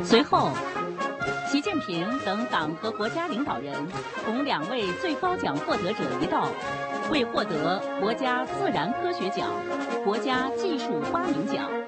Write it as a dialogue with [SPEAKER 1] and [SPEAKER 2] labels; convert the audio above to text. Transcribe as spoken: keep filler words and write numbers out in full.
[SPEAKER 1] 随后，习近平等党和国家领导人同两位最高奖获得者一道，为获得国家自然科学奖、国家技术发明奖。